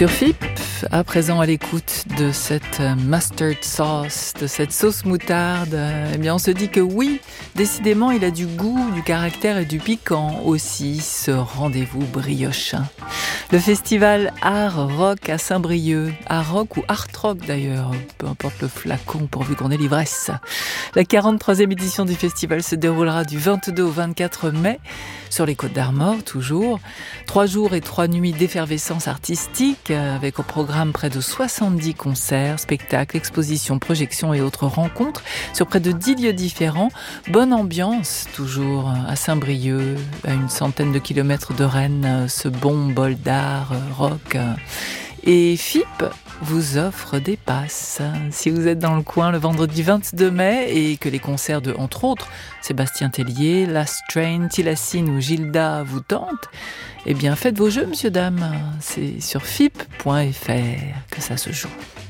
Sur FIP, à présent à l'écoute de cette mustard sauce, de cette sauce moutarde, eh bien on se dit que oui, décidément il a du goût, du caractère et du piquant aussi, ce rendez-vous briochin. Le festival Art Rock à Saint-Brieuc, Art Rock ou Art Rock d'ailleurs, peu importe le flacon pourvu qu'on ait l'ivresse. La 43e édition du festival se déroulera du 22 au 24 mai, sur les Côtes d'Armor toujours. 3 jours et 3 nuits d'effervescence artistique, avec au programme près de 70 concerts, spectacles, expositions, projections et autres rencontres sur près de 10 lieux différents. Bonne ambiance toujours à Saint-Brieuc, à une centaine de kilomètres de Rennes, ce bon bol d'art rock. Et FIP vous offre des passes. Si vous êtes dans le coin le vendredi 22 mai et que les concerts de, entre autres, Sébastien Tellier, Last Train, Tilassine ou Gilda vous tentent, eh bien faites vos jeux, monsieur, dame. C'est sur fip.fr que ça se joue.